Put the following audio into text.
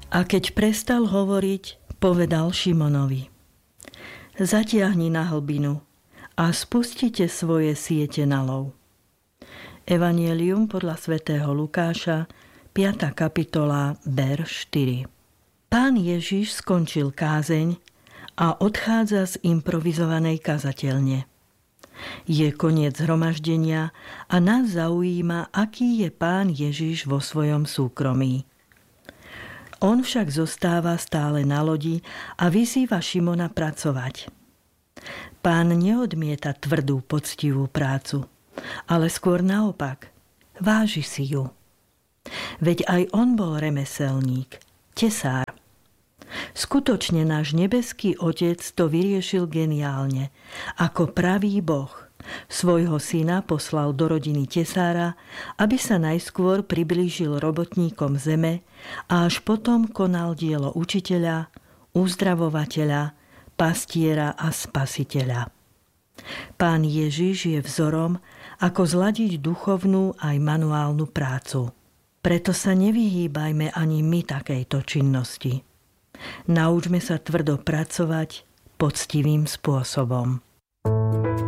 A keď prestal hovoriť, povedal Šimonovi: Zatiahni na hlbinu a spustite svoje siete na lov. Evanjelium podľa svätého Lukáša, 5. kapitola, verš 4. Pán Ježiš skončil kázeň a odchádza z improvizovanej kazateľne. Je koniec zhromaždenia a nás zaujíma, aký je Pán Ježiš vo svojom súkromí. On však zostáva stále na lodi a vyzýva Šimona pracovať. Pán neodmieta tvrdú, poctivú prácu, ale skôr naopak, váži si ju. Veď aj on bol remeselník, tesár. Skutočne náš nebeský Otec to vyriešil geniálne, ako pravý Boh. Svojho syna poslal do rodiny tesára, aby sa najskôr priblížil robotníkom zeme a až potom konal dielo učiteľa, uzdravovateľa, pastiera a spasiteľa. Pán Ježiš je vzorom, ako zladiť duchovnú aj manuálnu prácu. Preto sa nevyhýbajme ani my takejto činnosti. Naučme sa tvrdo pracovať poctivým spôsobom.